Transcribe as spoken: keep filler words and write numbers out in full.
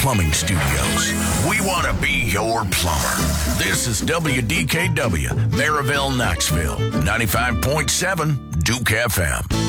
Plumbing Studios. We want to be your plumber. This is W D K W, Maryville, Knoxville, ninety-five point seven Duke F M.